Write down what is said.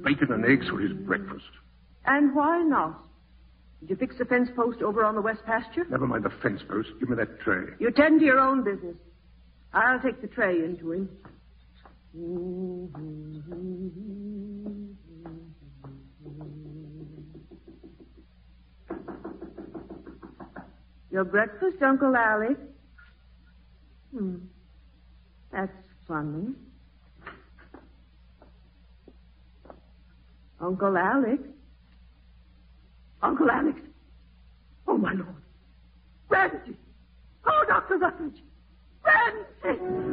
bacon and eggs for his breakfast. And why not? Did you fix the fence post over on the west pasture? Never mind the fence post. Give me that tray. You tend to your own business. I'll take the tray into him. Your breakfast, Uncle Alec? That's funny. Uncle Alec? Uncle Alex? Oh, my Lord. Ramsey! Oh, Dr. Rutledge! Ramsey!